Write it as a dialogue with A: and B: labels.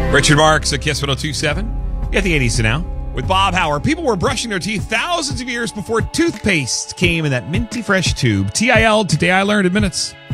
A: Richard Marks at Kiss 102.7. Get the 80s now. With Bob Howard, people were brushing their teeth thousands of years before toothpaste came in that minty fresh tube. TIL, Today I Learned in minutes.